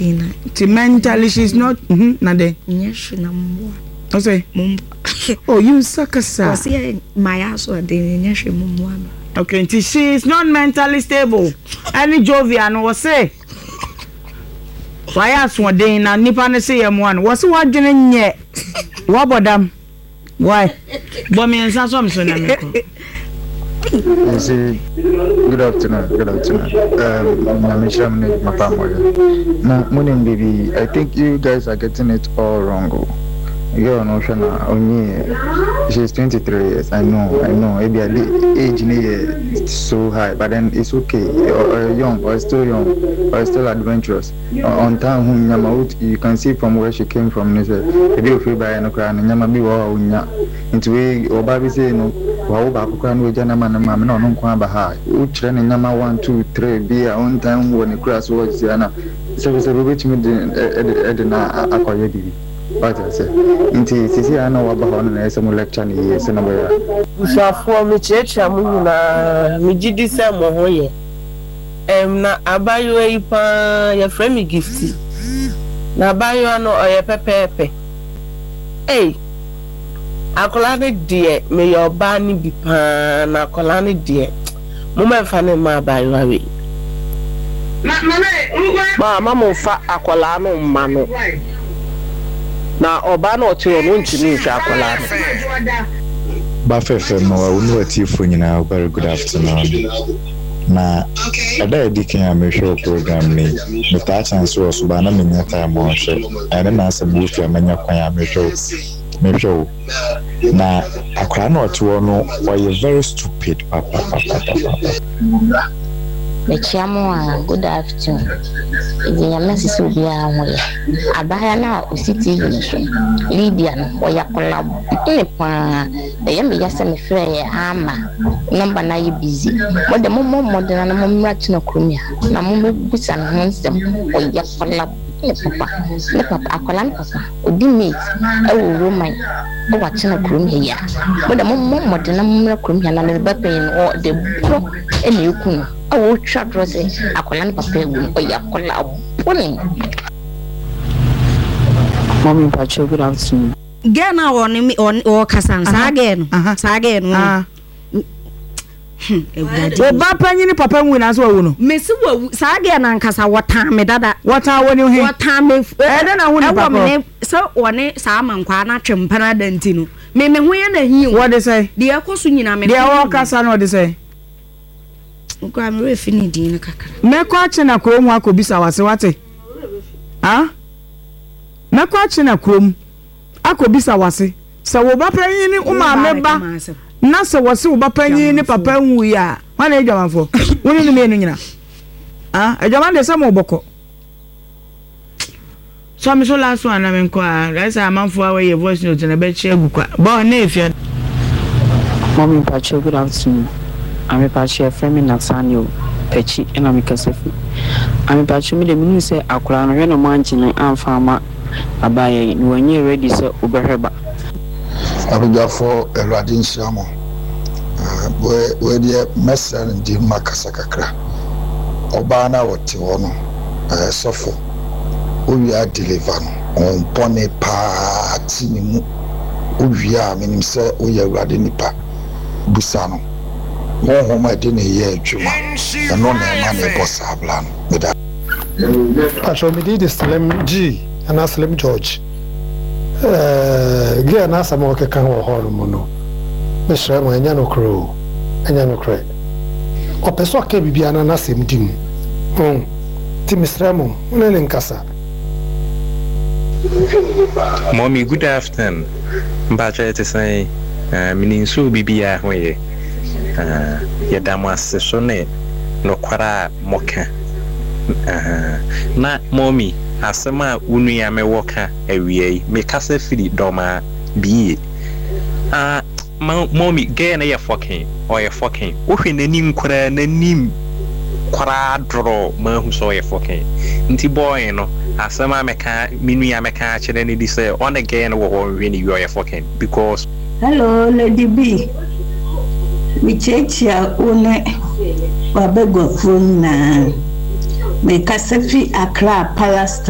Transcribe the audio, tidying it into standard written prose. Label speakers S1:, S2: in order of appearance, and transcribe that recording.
S1: dina.
S2: Mentally she's not nade.
S1: Yes, na mumbo.
S2: I say oh, you sucker.
S1: My ass or yes, mumbo.
S2: Okay, she is not mentally stable. Any Jovian was say. Why ask one day na nipa ne say one. What's what doing yet? What about them? Why? But me and some so na me.
S3: You see, good afternoon. Now, morning, baby. I think you guys are getting it all wrong. You're not sure. She's 23 years. I know. Maybe the age is so high, but then it's okay. Or young, or still young, or still adventurous. On time, you can see from where she came from. Maybe you feel by no crown, and Yamabi or into way or Baby say no. Wow, crown with Janaman and Mamma no Quamba. Which ran in number 1, 2, 3 be on time when the grass was Yana. So it's a rich me Edna Akoyedi. What I say? Inti sisi ana wabaho na ese mu lecture ni ese na boya.
S4: Usafo me checha mu na me gidi se mo hoye. Na abayo ipa ya frame gift. Na abayo ano oye pepepe. Akola ne de me yo ba ni bi pa na akola ne de. Mo me fa ne ma abayo awe. Ma mo fa akola no ma no. Na oba na otu no ntimi hwa akola no
S3: ba fefe no unu atifo nyina very good afternoon na ada edikan amehwe program ni meta chance so ba na menya time o hwe ene na asem wo fi amenya kwan amehwe na akola na otu no oye very stupid papa
S5: Mechiamo good afternoon. Inya mesisi obi ahwe. Abaya na ositi hiso. Lydia no oya collab. Ene pa e me yase me frɛ ama. Number na ye busy. Mo de mo modern na mo mrat na kromia. Na mo mebusa no nsem oya collab. Ne papa akola ne papa. Odi mate e wo roman. O wa na kromia ya. Mo de mo modern na mo mrat kromia na le bepe no de pro ene ekunu. Oh, chat rose. I call on Papa. Oh, yeah, call morning.
S4: Mommy, Pacho, good afternoon.
S1: Get now on or Cassan again. Again.
S2: Papa, you Papa win as well.
S1: Miss Sagan and Casa, what time, Dada?
S2: What time when you hear?
S1: What time if
S2: I don't know when
S1: so one Salmon Quana Chimpana Dentino. Maybe when he
S2: what they say?
S1: The Acosunina,
S2: they are all Cassan, what they say.
S1: I'm really finishing kaka.
S2: Me kwache na krom wa ko bisa wase wate. Me kwache na krom akobisa wase. Se wo ba panyin ni uma meba. Na se wase wo ba panyin ni papa nwu ya. Wana edwamanfo. Woni ni me enu nyina. Edwaman de samo boko. So me so last one na me kwa. That's a manfo awe your voice note na be che agukwa. Ba na efia.
S4: Mommy Pacho, good afternoon. I'm a patchy friend Nathaniel Pechi and I'm a Casafi. I'm a patchy me the minute say I could run a mansion and farmer abaye when you're ready, sir, Uberheba.
S6: I will go for a radin shamo. Where the messer and Jim Macasacra Obana or Tiwono, Sofo, we are delivering on Pony Party. We are, meaning, sir, we are radinipa Busano. More home I didn't hear Juma, and no money was Sablan with that.
S7: I shall be the Slim G and a Slim George. Get an answer more can or hormono. Miss Remo and Yano Crow and Yano Craig. Or Pesoke be an anasim dim. Timis Remo, Lenin Casa.
S8: Mommy, good afternoon. Baja to say, meaning so be away. Yadamas sone no kwara moka na mommy asema unu ya me woka ewie me kasa firi doma bi mommy ge na ya fucking or ya fucking wo hwe nanim kwara nanim kwara dro ma hu so ya fucking nti boy no asema meka minu ya meka kire ne di say on again wo wo we ni ya fucking because
S9: hello Lady B. Michecha une wabego funa me Casafi Accra Palace